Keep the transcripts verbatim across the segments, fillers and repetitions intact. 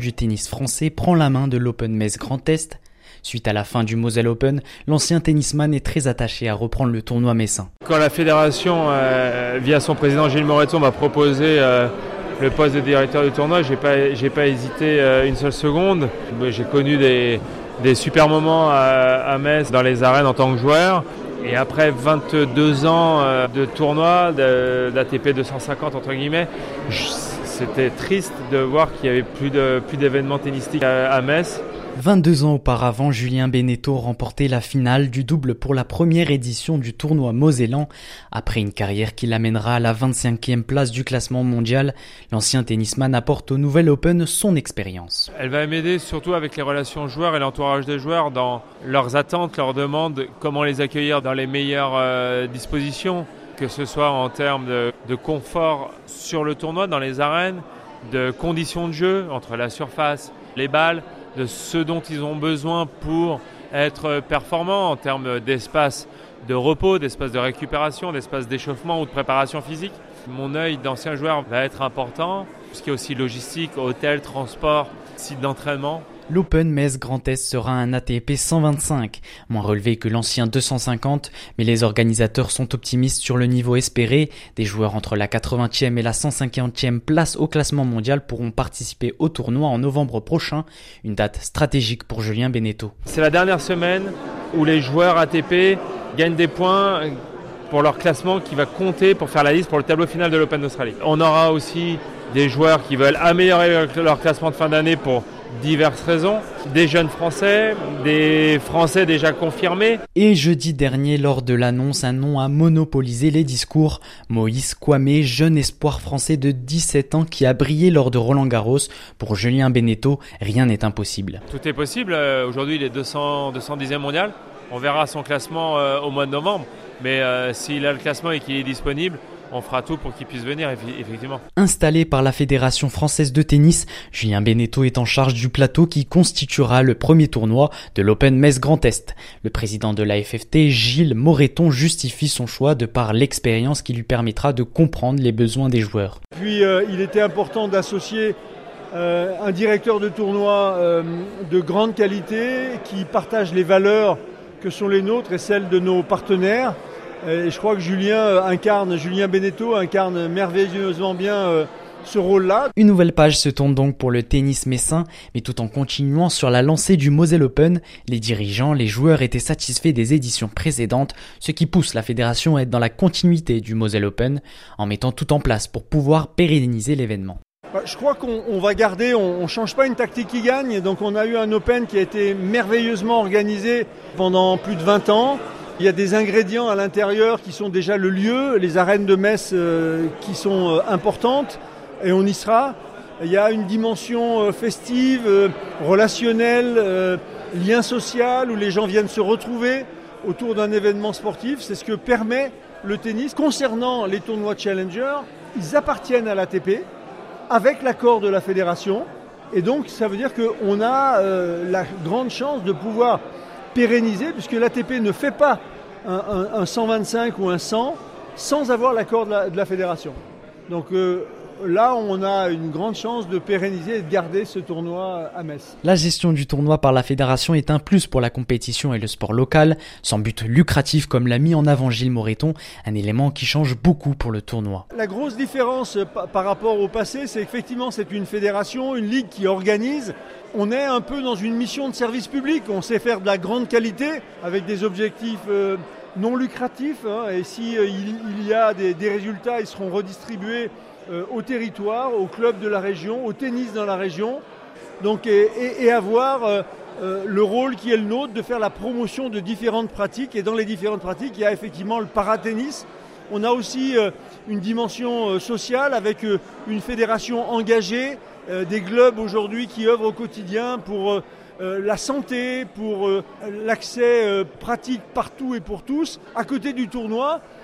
Du tennis français prend la main de l'Open Metz Grand Est. Suite à la fin du Moselle Open, l'ancien tennisman est très attaché à reprendre le tournoi messin. Quand la fédération, euh, via son président Gilles Moreton, m'a proposé euh, le poste de directeur du tournoi, j'ai pas, j'ai pas hésité euh, une seule seconde. J'ai connu des, des super moments à, à Metz dans les arènes en tant que joueur. Et après vingt-deux ans euh, de tournoi, d'A T P deux cent cinquante entre guillemets, je, c'était triste de voir qu'il n'y avait plus, de, plus d'événements tennistiques à, à Metz. vingt-deux ans auparavant, Julien Benneteau remportait la finale du double pour la première édition du tournoi mosellan. Après une carrière qui l'amènera à la vingt-cinquième place du classement mondial, l'ancien tennisman apporte au Nouvel Open son expérience. Elle va m'aider surtout avec les relations joueurs et l'entourage des joueurs dans leurs attentes, leurs demandes, comment les accueillir dans les meilleures euh, dispositions, que ce soit en termes de, de confort sur le tournoi, dans les arènes, de conditions de jeu entre la surface, les balles, de ce dont ils ont besoin pour être performants en termes d'espace de repos, d'espace de récupération, d'espace d'échauffement ou de préparation physique. Mon œil d'ancien joueur va être important, ce qui est aussi logistique, hôtel, transport, site d'entraînement. L'Open Metz Grand Est sera un A T P cent vingt-cinq, moins relevé que l'ancien deux cent cinquante, mais les organisateurs sont optimistes sur le niveau espéré. Des joueurs entre la quatre-vingtième et la cent cinquantième place au classement mondial pourront participer au tournoi en novembre prochain, une date stratégique pour Julien Benneteau. C'est la dernière semaine où les joueurs A T P gagnent des points pour leur classement qui va compter pour faire la liste pour le tableau final de l'Open d'Australie. On aura aussi des joueurs qui veulent améliorer leur classement de fin d'année pour diverses raisons, des jeunes Français, des Français déjà confirmés. Et jeudi dernier, lors de l'annonce, un nom a monopolisé les discours. Moïse Kwame, jeune espoir français de dix-sept ans qui a brillé lors de Roland-Garros. Pour Julien Benneteau, rien n'est impossible. Tout est possible. Aujourd'hui, il est deux cents, deux cent dixième mondial. On verra son classement euh, au mois de novembre. Mais euh, s'il a le classement et qu'il est disponible, on fera tout pour qu'il puisse venir, effectivement. Installé par la Fédération française de tennis, Julien Benneteau est en charge du plateau qui constituera le premier tournoi de l'Open Metz Grand Est. Le président de l'A F F T, Gilles Moreton, justifie son choix de par l'expérience qui lui permettra de comprendre les besoins des joueurs. Puis euh, il était important d'associer euh, un directeur de tournoi euh, de grande qualité qui partage les valeurs que sont les nôtres et celles de nos partenaires. Et je crois que Julien incarne, Julien Benneteau incarne merveilleusement bien euh, ce rôle-là. Une nouvelle page se tourne donc pour le tennis messin, mais tout en continuant sur la lancée du Moselle Open, les dirigeants, les joueurs étaient satisfaits des éditions précédentes, ce qui pousse la fédération à être dans la continuité du Moselle Open, en mettant tout en place pour pouvoir pérenniser l'événement. Je crois qu'on on va garder, on ne change pas une tactique qui gagne, donc on a eu un Open qui a été merveilleusement organisé pendant plus de vingt ans. Il y a des ingrédients à l'intérieur qui sont déjà le lieu, les arènes de Metz euh, qui sont euh, importantes et on y sera. Il y a une dimension euh, festive, euh, relationnelle, euh, lien social où les gens viennent se retrouver autour d'un événement sportif. C'est ce que permet le tennis. Concernant les tournois Challenger, ils appartiennent à l'A T P avec l'accord de la fédération et donc ça veut dire qu'on a euh, la grande chance de pouvoir pérenniser puisque l'A T P ne fait pas un, un, un cent vingt-cinq ou un cent sans avoir l'accord de la, de la fédération. Donc euh, là, on a une grande chance de pérenniser et de garder ce tournoi à Metz. La gestion du tournoi par la fédération est un plus pour la compétition et le sport local, sans but lucratif comme l'a mis en avant Gilles Moreton, un élément qui change beaucoup pour le tournoi. La grosse différence par rapport au passé, c'est qu'effectivement c'est une fédération, une ligue qui organise. On est un peu dans une mission de service public, on sait faire de la grande qualité avec des objectifs euh, non lucratifs hein, et si euh, il, il y a des, des résultats, ils seront redistribués euh, au territoire, aux clubs de la région, au tennis dans la région. Donc, et, et, et avoir euh, euh, le rôle qui est le nôtre de faire la promotion de différentes pratiques. Et dans les différentes pratiques, il y a effectivement le paratennis. On a aussi euh, une dimension euh, sociale avec euh, une fédération engagée, euh, des clubs aujourd'hui qui œuvrent au quotidien pour euh, euh, la santé, pour euh, l'accès euh, pratique partout et pour tous. À côté du tournoi,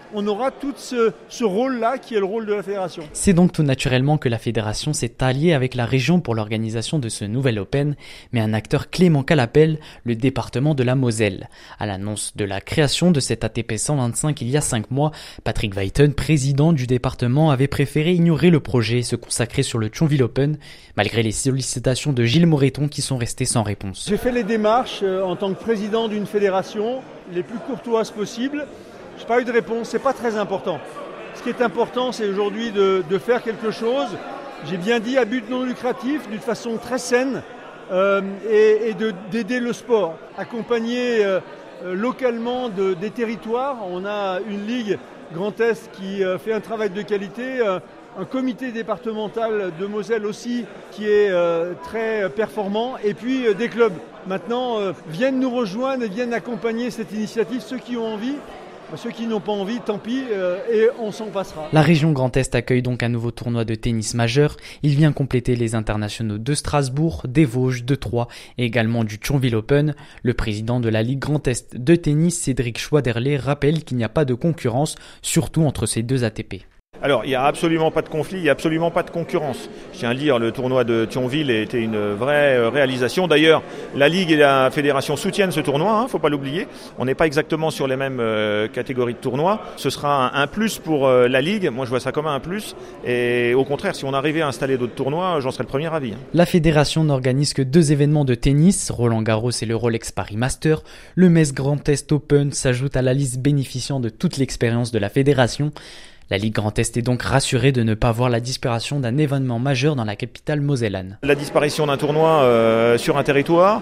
on aura tout ce, ce rôle-là qui est le rôle de la fédération. C'est donc tout naturellement que la fédération s'est alliée avec la région pour l'organisation de ce nouvel Open, mais un acteur clé manque à l'appel, le département de la Moselle. À l'annonce de la création de cet A T P cent vingt-cinq il y a cinq mois, Patrick Weiten, président du département, avait préféré ignorer le projet et se consacrer sur le Thionville Open, malgré les sollicitations de Gilles Moreton qui sont restées sans réponse. J'ai fait les démarches euh, en tant que président d'une fédération, les plus courtoises possibles. Je n'ai pas eu de réponse, ce n'est pas très important. Ce qui est important, c'est aujourd'hui de, de faire quelque chose, j'ai bien dit, à but non lucratif, d'une façon très saine, euh, et, et de, d'aider le sport. Accompagner euh, localement de, des territoires. On a une ligue Grand Est qui euh, fait un travail de qualité, euh, un comité départemental de Moselle aussi qui est euh, très performant, et puis euh, des clubs. Maintenant, euh, viennent nous rejoindre et viennent accompagner cette initiative, ceux qui ont envie. Ceux qui n'ont pas envie, tant pis, euh, et on s'en passera. La région Grand Est accueille donc un nouveau tournoi de tennis majeur. Il vient compléter les internationaux de Strasbourg, des Vosges, de Troyes et également du Thionville Open. Le président de la Ligue Grand Est de tennis, Cédric Schwaderlet, rappelle qu'il n'y a pas de concurrence, surtout entre ces deux A T P. Alors, il n'y a absolument pas de conflit, il n'y a absolument pas de concurrence. Je tiens à le dire, le tournoi de Thionville a été une vraie réalisation. D'ailleurs, la Ligue et la Fédération soutiennent ce tournoi, il hein, ne faut pas l'oublier. On n'est pas exactement sur les mêmes euh, catégories de tournois. Ce sera un, un plus pour euh, la Ligue. Moi, je vois ça comme un plus. Et au contraire, si on arrivait à installer d'autres tournois, j'en serais le premier ravi. Hein. La fédération n'organise que deux événements de tennis, Roland Garros et le Rolex Paris Master. Le Metz Grand Est Open s'ajoute à la liste bénéficiant de toute l'expérience de la fédération. La Ligue Grand Est est donc rassurée de ne pas voir la disparition d'un événement majeur dans la capitale mosellane. La disparition d'un tournoi euh, sur un territoire,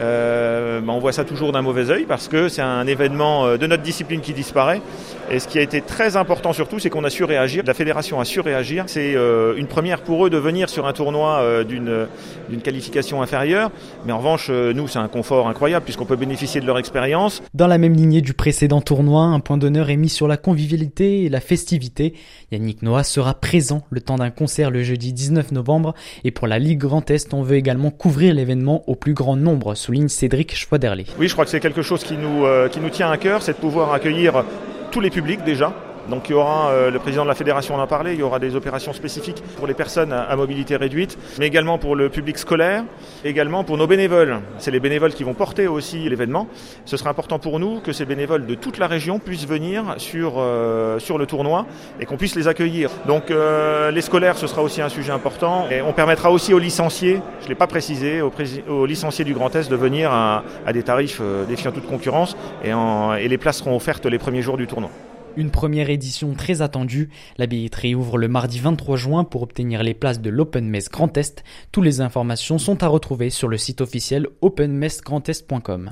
euh, bah on voit ça toujours d'un mauvais œil parce que c'est un événement de notre discipline qui disparaît. Et ce qui a été très important surtout, c'est qu'on a su réagir. La fédération a su réagir. C'est euh, une première pour eux de venir sur un tournoi euh, d'une, d'une qualification inférieure. Mais en revanche, euh, nous, c'est un confort incroyable puisqu'on peut bénéficier de leur expérience. Dans la même lignée du précédent tournoi, un point d'honneur est mis sur la convivialité et la festivité. Yannick Noah sera présent le temps d'un concert le jeudi dix-neuf novembre. Et pour la Ligue Grand Est, on veut également couvrir l'événement au plus grand nombre, souligne Cédric Schwaderlet. Oui, je crois que c'est quelque chose qui nous, euh, qui nous tient à cœur, c'est de pouvoir accueillir tous les publics déjà. Donc il y aura, euh, le président de la fédération en a parlé, il y aura des opérations spécifiques pour les personnes à, à mobilité réduite, mais également pour le public scolaire, également pour nos bénévoles. C'est les bénévoles qui vont porter aussi l'événement. Ce sera important pour nous que ces bénévoles de toute la région puissent venir sur, euh, sur le tournoi et qu'on puisse les accueillir. Donc euh, les scolaires, ce sera aussi un sujet important. Et on permettra aussi aux licenciés, je ne l'ai pas précisé, aux, pré- aux licenciés du Grand Est de venir à, à des tarifs euh, défiant toute concurrence et, en, et les places seront offertes les premiers jours du tournoi. Une première édition très attendue. La billetterie ouvre le mardi vingt-trois juin pour obtenir les places de l'Open Metz Grand Est. Toutes les informations sont à retrouver sur le site officiel open metz grand est point com.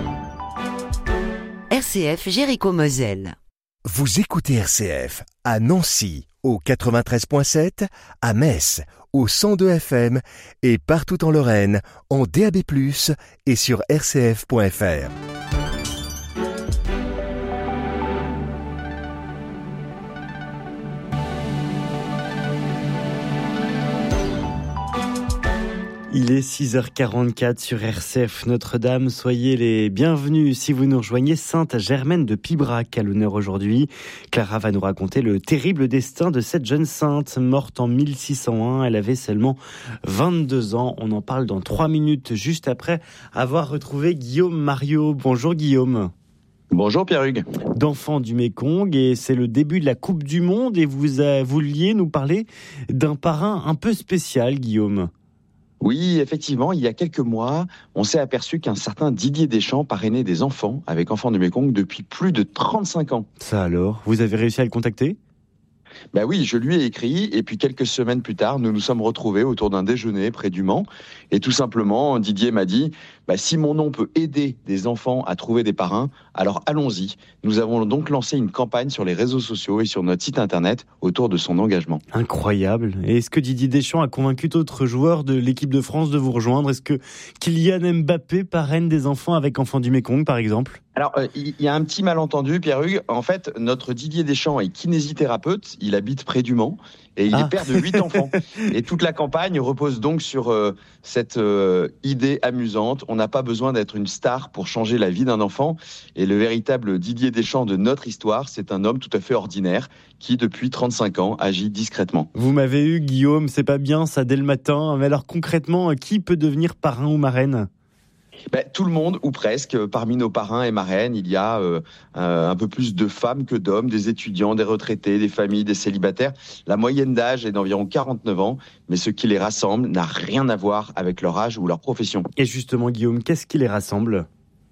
R C F Jéricho-Moselle. Vous écoutez R C F à Nancy au quatre-vingt-treize virgule sept, à Metz au cent deux F M et partout en Lorraine en D A B plus, et sur r c f point f r. Il est six heures quarante-quatre sur R C F Notre-Dame. Soyez les bienvenus si vous nous rejoignez. Sainte Germaine de Pibrac à l'honneur aujourd'hui. Clara va nous raconter le terrible destin de cette jeune sainte morte en mille six cent un. Elle avait seulement vingt-deux ans. On en parle dans trois minutes juste après avoir retrouvé Guillaume Mariot. Bonjour Guillaume. Bonjour Pierre-Hugues. D'enfants du Mékong, et c'est le début de la Coupe du Monde et vous euh, vouliez nous parler d'un parrain un peu spécial, Guillaume. Oui, effectivement, il y a quelques mois, on s'est aperçu qu'un certain Didier Deschamps parrainait des enfants avec Enfants du Mékong depuis plus de trente-cinq ans. Ça alors, vous avez réussi à le contacter ? Ben oui, je lui ai écrit et puis quelques semaines plus tard, nous nous sommes retrouvés autour d'un déjeuner près du Mans. Et tout simplement, Didier m'a dit bah, « Si mon nom peut aider des enfants à trouver des parrains, alors allons-y ». Nous avons donc lancé une campagne sur les réseaux sociaux et sur notre site internet autour de son engagement. Incroyable. Et est-ce que Didier Deschamps a convaincu d'autres joueurs de l'équipe de France de vous rejoindre ? Est-ce que Kylian Mbappé parraine des enfants avec Enfants du Mékong, par exemple ? Alors, euh, il y a un petit malentendu, Pierre-Hugues. En fait, notre Didier Deschamps est kinésithérapeute. Il habite près du Mans et il ah. est père de huit enfants. Et toute la campagne repose donc sur euh, cette euh, idée amusante. On n'a pas besoin d'être une star pour changer la vie d'un enfant. Et le véritable Didier Deschamps de notre histoire, c'est un homme tout à fait ordinaire qui, depuis trente-cinq ans, agit discrètement. Vous m'avez eu, Guillaume, c'est pas bien ça dès le matin. Mais alors concrètement, qui peut devenir parrain ou marraine ? Ben, tout le monde, ou presque. Parmi nos parrains et marraines, il y a euh, un peu plus de femmes que d'hommes, des étudiants, des retraités, des familles, des célibataires. La moyenne d'âge est d'environ quarante-neuf ans, mais ce qui les rassemble n'a rien à voir avec leur âge ou leur profession. Et justement, Guillaume, qu'est-ce qui les rassemble ?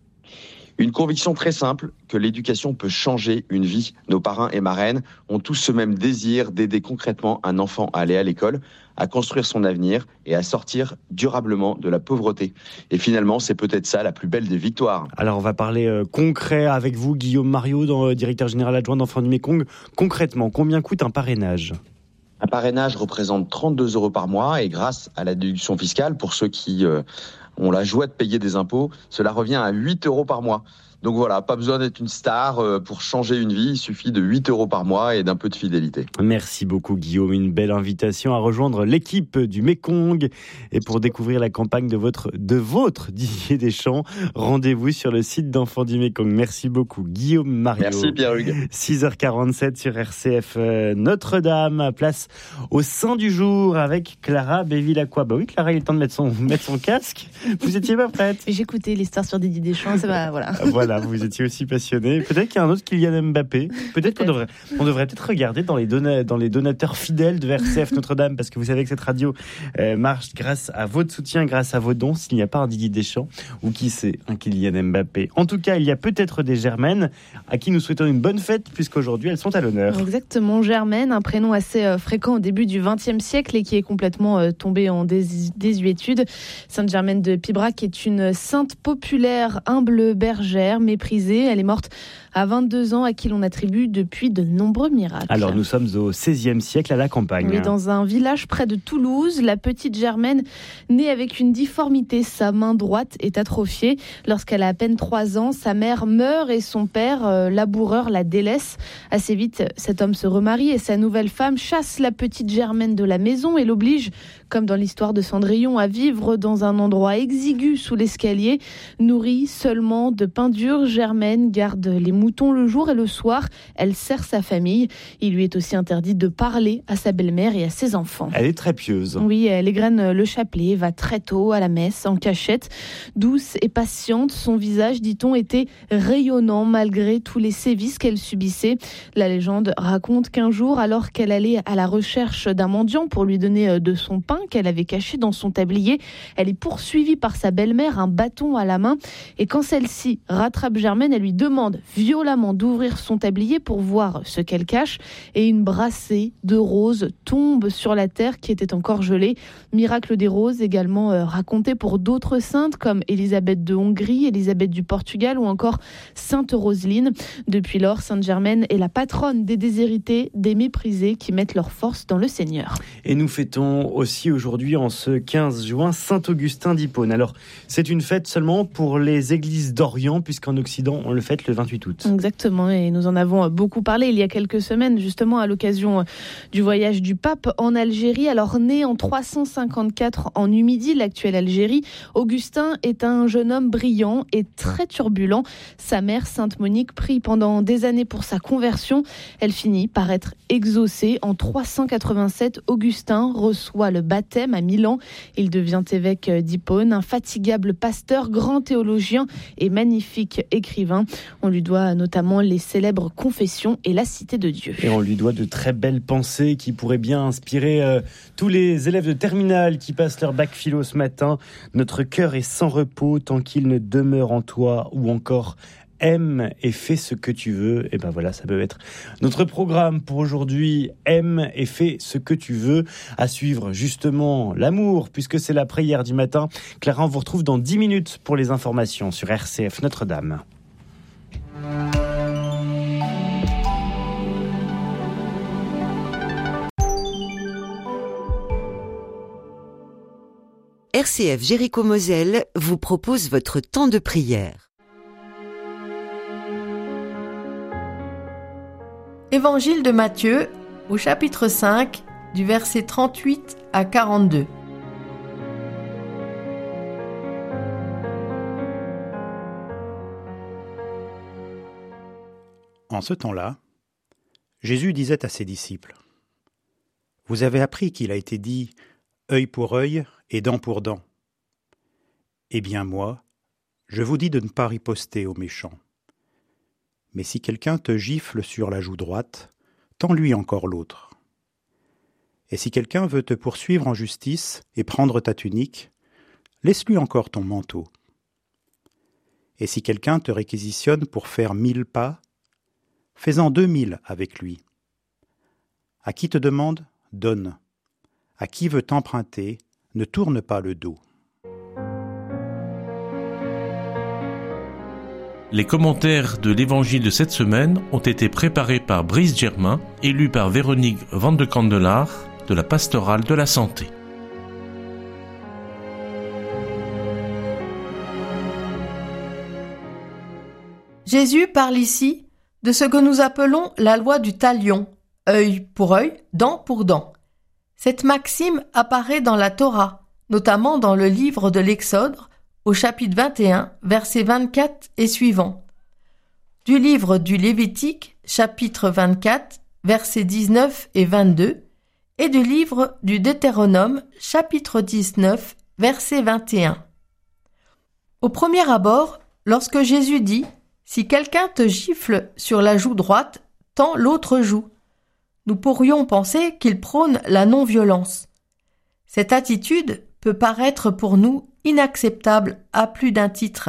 Une conviction très simple, que l'éducation peut changer une vie. Nos parrains et marraines ont tous ce même désir d'aider concrètement un enfant à aller à l'école, à construire son avenir et à sortir durablement de la pauvreté. Et finalement, c'est peut-être ça la plus belle des victoires. Alors on va parler euh, concret avec vous, Guillaume Mariot, dans, euh, directeur général adjoint d'Enfants du Mékong. Concrètement, combien coûte un parrainage ? Un parrainage représente trente-deux euros par mois et grâce à la déduction fiscale, pour ceux qui euh, ont la joie de payer des impôts, cela revient à huit euros par mois. Donc voilà, pas besoin d'être une star pour changer une vie, il suffit de huit euros par mois et d'un peu de fidélité. Merci beaucoup Guillaume, une belle invitation à rejoindre l'équipe du Mékong. Et pour découvrir la campagne de votre, de votre Didier Deschamps, rendez-vous sur le site d'Enfants du Mékong. Merci beaucoup Guillaume Mariot. Merci Pierre-Hugues. six heures quarante-sept sur R C F euh, Notre-Dame, place au sein du jour avec Clara Bévilacqua. Bah oui Clara, il est le temps de mettre son, mettre son casque. Vous étiez pas prête ? J'écoutais l'histoire sur Didier Deschamps, ça va, voilà. Voilà. Vous étiez aussi passionné. Peut-être qu'il y a un autre Kylian Mbappé. Peut-être, peut-être. qu'on devrait, on devrait peut-être regarder dans les, dona- dans les donateurs fidèles de R C F Notre-Dame, parce que vous savez que cette radio euh, marche grâce à votre soutien, grâce à vos dons. S'il n'y a pas un Didier Deschamps, ou qui sait, un Kylian Mbappé. En tout cas, il y a peut-être des Germaines à qui nous souhaitons une bonne fête, puisqu'aujourd'hui elles sont à l'honneur. Exactement, Germaine, un prénom assez euh, fréquent au début du vingtième siècle et qui est complètement euh, tombé en dés- désuétude. Sainte Germaine de Pibrac est une sainte populaire, humble bergère, méprisée. Elle est morte à vingt-deux ans, à qui l'on attribue depuis de nombreux miracles. Alors nous sommes au seizième siècle à la campagne. Oui, dans un village près de Toulouse, la petite Germaine naît avec une difformité. Sa main droite est atrophiée. Lorsqu'elle a à peine trois ans, sa mère meurt et son père, euh, laboureur, la délaisse. Assez vite, cet homme se remarie et sa nouvelle femme chasse la petite Germaine de la maison et l'oblige, comme dans l'histoire de Cendrillon, à vivre dans un endroit exigu sous l'escalier, nourrie seulement de pain dur. Germaine garde les moutons le jour et le soir. Elle sert sa famille. Il lui est aussi interdit de parler à sa belle-mère et à ses enfants. Elle est très pieuse. Oui, elle égrène le chapelet, va très tôt à la messe, en cachette. Douce et patiente, son visage, dit-on, était rayonnant malgré tous les sévices qu'elle subissait. La légende raconte qu'un jour, alors qu'elle allait à la recherche d'un mendiant pour lui donner de son pain qu'elle avait caché dans son tablier, elle est poursuivie par sa belle-mère, un bâton à la main. Et quand celle-ci rattrape Germaine, elle lui demande violemment d'ouvrir son tablier pour voir ce qu'elle cache. Et une brassée de roses tombe sur la terre qui était encore gelée. Miracle des roses également euh, raconté pour d'autres saintes comme Élisabeth de Hongrie, Élisabeth du Portugal ou encore Sainte Roseline. Depuis lors, Sainte Germaine est la patronne des déshérités, des méprisés qui mettent leur force dans le Seigneur. Et nous fêtons aussi aujourd'hui, en ce quinze juin, Saint-Augustin d'Hippone. Alors, c'est une fête seulement pour les églises d'Orient, puisqu'en Occident, on le fête le vingt-huit août. Exactement, et nous en avons beaucoup parlé il y a quelques semaines, justement à l'occasion du voyage du pape en Algérie. Alors, né en trois cent cinquante-quatre en Numidie, l'actuelle Algérie, Augustin est un jeune homme brillant et très turbulent. Sa mère, Sainte Monique, prie pendant des années pour sa conversion. Elle finit par être exaucée. En trois cent quatre-vingt-sept, Augustin reçoit le baptême à Milan. Il devient évêque d'Hippone, infatigable pasteur, grand théologien et magnifique écrivain. On lui doit notamment les célèbres Confessions et la Cité de Dieu. Et on lui doit de très belles pensées qui pourraient bien inspirer euh, tous les élèves de terminale qui passent leur bac philo ce matin. Notre cœur est sans repos tant qu'il ne demeure en toi, ou encore aime et fais ce que tu veux. Et ben voilà, ça peut être notre programme pour aujourd'hui. Aime et fais ce que tu veux. À suivre justement l'amour, puisque c'est la prière du matin. Clara, on vous retrouve dans dix minutes pour les informations sur R C F Notre-Dame. R C F Jéricho Moselle vous propose votre temps de prière. Évangile de Matthieu, au chapitre cinq, du verset trente-huit à quarante-deux. En ce temps-là, Jésus disait à ses disciples : « Vous avez appris qu'il a été dit « œil pour œil et dent pour dent ». Eh bien moi, je vous dis de ne pas riposter aux méchants. Mais si quelqu'un te gifle sur la joue droite, tends-lui encore l'autre. Et si quelqu'un veut te poursuivre en justice et prendre ta tunique, laisse-lui encore ton manteau. Et si quelqu'un te réquisitionne pour faire mille pas, fais-en deux mille avec lui. À qui te demande, donne. À qui veut t'emprunter, ne tourne pas le dos. Les commentaires de l'évangile de cette semaine ont été préparés par Brice Germain et lus par Véronique Van de Candelaar de la Pastorale de la Santé. Jésus parle ici de ce que nous appelons la loi du talion, œil pour œil, dent pour dent. Cette maxime apparaît dans la Torah, notamment dans le livre de l'Exode, au chapitre vingt et un, versets vingt-quatre et suivants. Du livre du Lévitique, chapitre vingt-quatre, versets dix-neuf et vingt-deux, et du livre du Deutéronome, chapitre dix-neuf, verset vingt et un. Au premier abord, lorsque Jésus dit « Si quelqu'un te gifle sur la joue droite, tends l'autre joue », nous pourrions penser qu'il prône la non-violence. Cette attitude peut paraître pour nous inacceptable à plus d'un titre.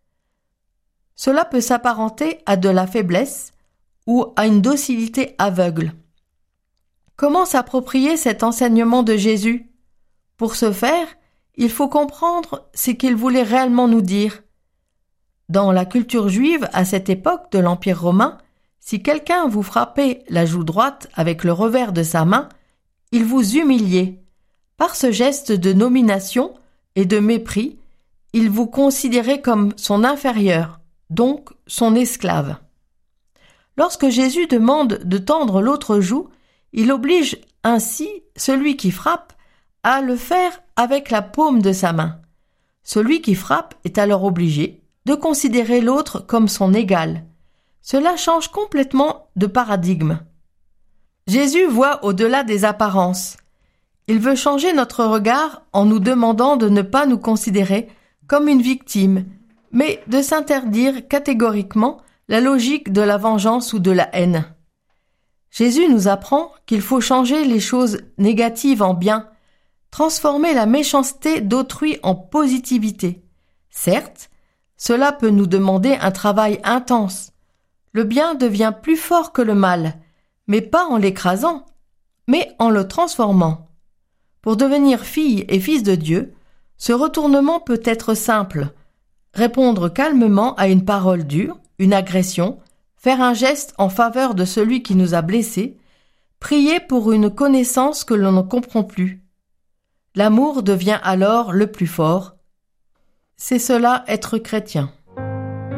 Cela peut s'apparenter à de la faiblesse ou à une docilité aveugle. Comment s'approprier cet enseignement de Jésus ? Pour ce faire, il faut comprendre ce qu'il voulait réellement nous dire. Dans la culture juive, à cette époque de l'Empire romain, si quelqu'un vous frappait la joue droite avec le revers de sa main, il vous humiliait. Par ce geste de nomination et de mépris, il vous considérait comme son inférieur, donc son esclave. Lorsque Jésus demande de tendre l'autre joue, il oblige ainsi celui qui frappe à le faire avec la paume de sa main. Celui qui frappe est alors obligé de considérer l'autre comme son égal. Cela change complètement de paradigme. Jésus voit au-delà des apparences. Il veut changer notre regard en nous demandant de ne pas nous considérer comme une victime, mais de s'interdire catégoriquement la logique de la vengeance ou de la haine. Jésus nous apprend qu'il faut changer les choses négatives en bien, transformer la méchanceté d'autrui en positivité. Certes, cela peut nous demander un travail intense. Le bien devient plus fort que le mal, mais pas en l'écrasant, mais en le transformant. Pour devenir fille et fils de Dieu, ce retournement peut être simple. Répondre calmement à une parole dure, une agression, faire un geste en faveur de celui qui nous a blessés, prier pour une connaissance que l'on ne comprend plus. L'amour devient alors le plus fort. C'est cela être chrétien.